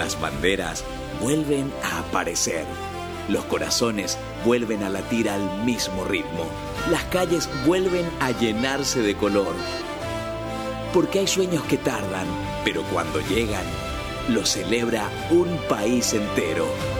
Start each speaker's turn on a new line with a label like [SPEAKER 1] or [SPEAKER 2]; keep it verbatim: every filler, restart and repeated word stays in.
[SPEAKER 1] Las banderas vuelven a aparecer. Los corazones vuelven a latir al mismo ritmo. Las calles vuelven a llenarse de color. Porque hay sueños que tardan, pero cuando llegan, los celebra un país entero.